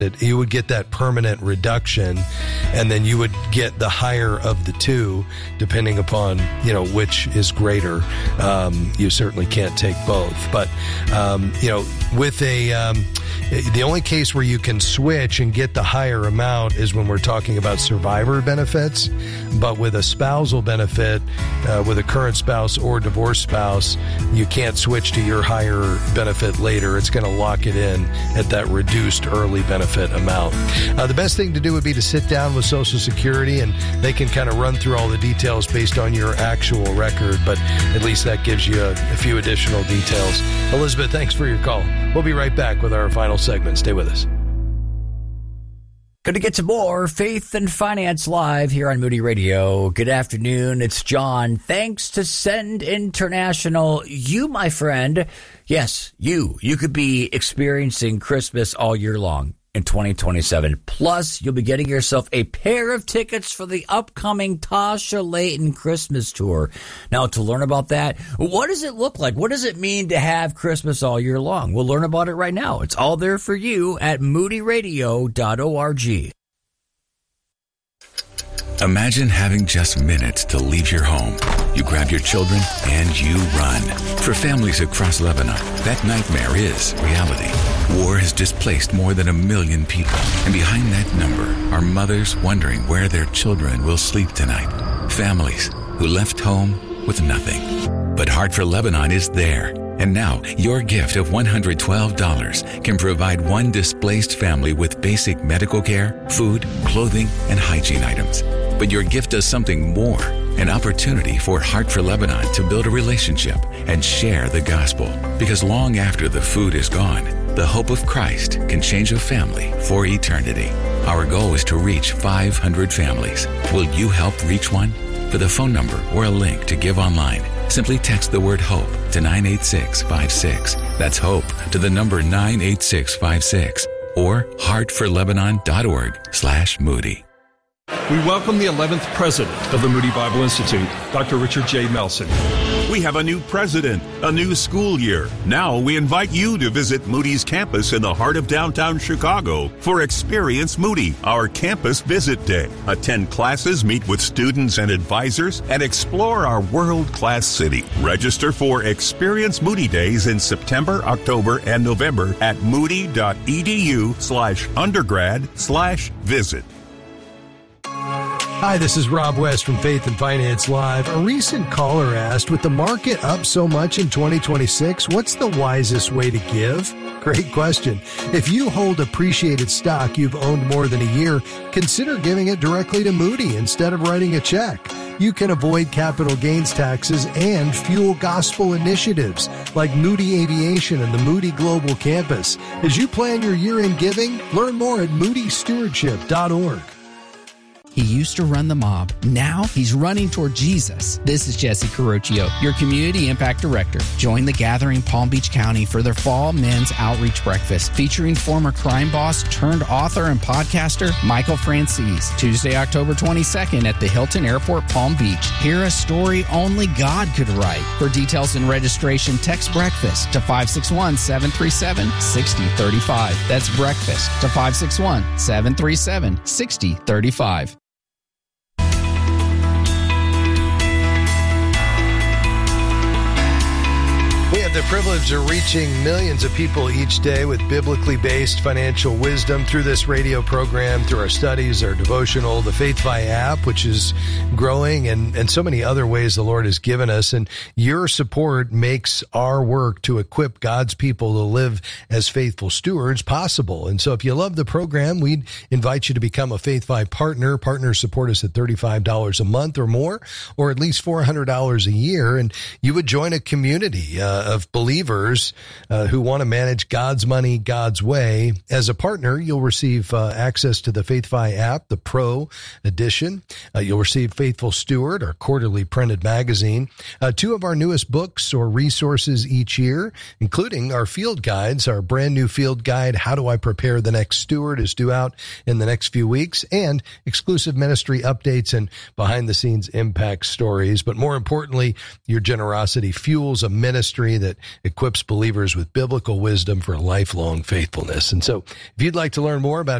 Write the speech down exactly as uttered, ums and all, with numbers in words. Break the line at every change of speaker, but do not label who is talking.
it, you would get that permanent reduction, and then you would get the higher of the two, depending upon, you know, which is greater. Um, you certainly can't take both. But, um, you know, with a, um, the only case where you can switch and get the higher amount is when we're talking about survivor benefits. But with a spousal benefit, uh, with a current spouse or divorced spouse, you can't switch to your higher benefit later. It's going to lock it in at that reduced early benefit amount. Uh, the best thing to do would be to sit down with Social Security, and they can kind of run through all the details based on your actual record, but at least that gives you a, a few additional details. Elizabeth, thanks for your call. We'll be right back with our final segment. Stay with us.
Going to get to more Faith and Finance Live here on Moody Radio. Good afternoon. It's John. Thanks to Send International. You, my friend, yes, you, you could be experiencing Christmas all year long in twenty twenty-seven. Plus, you'll be getting yourself a pair of tickets for the upcoming Tasha Layton Christmas tour. Now, to learn about that, what does it look like? What does it mean to have Christmas all year long? We'll learn about it right now. It's all there for you at moody radio dot org.
Imagine having just minutes to leave your home. You grab your children and you run. For families across Lebanon, that nightmare is reality. War has displaced more than a million people. And behind that number are mothers wondering where their children will sleep tonight. Families who left home with nothing. But Heart for Lebanon is there. And now, your gift of one hundred twelve dollars can provide one displaced family with basic medical care, food, clothing, and hygiene items. But your gift does something more, an opportunity for Heart for Lebanon to build a relationship and share the gospel. Because long after the food is gone, the hope of Christ can change a family for eternity. Our goal is to reach five hundred families. Will you help reach one? For the phone number or a link to give online, simply text the word HOPE to nine eight six five six. That's HOPE to the number nine eight six five six or heartforlebanon.org slash Moody.
We welcome the eleventh president of the Moody Bible Institute, Doctor Richard J. Melson.
We have a new president, a new school year. Now we invite you to visit Moody's campus in the heart of downtown Chicago for Experience Moody, our campus visit day. Attend classes, meet with students and advisors, and explore our world-class city. Register for Experience Moody Days in September, October, and November at moody.edu slash undergrad slash visit.
Hi, this is Rob West from Faith and Finance Live. A recent caller asked, with the market up so much in twenty twenty-six, what's the wisest way to give? Great question. If you hold appreciated stock you've owned more than a year, consider giving it directly to Moody instead of writing a check. You can avoid capital gains taxes and fuel gospel initiatives like Moody Aviation and the Moody Global Campus. As you plan your year-end giving, learn more at moody stewardship dot org.
He used to run the mob. Now he's running toward Jesus. This is Jesse Carocchio, your Community Impact Director. Join the gathering Palm Beach County for their Fall Men's Outreach Breakfast, featuring former crime boss turned author and podcaster Michael Francis. Tuesday, October twenty-second at the Hilton Airport, Palm Beach. Hear a story only God could write. For details and registration, text breakfast to five six one, seven three seven, six zero three five. That's breakfast to five six one, seven three seven, six zero three five.
We have the privilege of reaching millions of people each day with biblically based financial wisdom through this radio program, through our studies, our devotional, the FaithFi app, which is growing, and, and so many other ways the Lord has given us. And your support makes our work to equip God's people to live as faithful stewards possible. And so if you love the program, we'd invite you to become a FaithFi partner. Partners support us at thirty-five dollars a month or more, or at least four hundred dollars a year. And you would join a community uh, of believers uh, who want to manage God's money God's way. As a partner, you'll receive uh, access to the FaithFi app, the Pro edition. Uh, you'll receive Faithful Steward, our quarterly printed magazine, uh, two of our newest books or resources each year, including our field guides. Our brand new field guide, How Do I Prepare the Next Steward, is due out in the next few weeks, and exclusive ministry updates and behind-the-scenes impact stories. But more importantly, your generosity fuels a ministry that that equips believers with biblical wisdom for a lifelong faithfulness. And so if you'd like to learn more about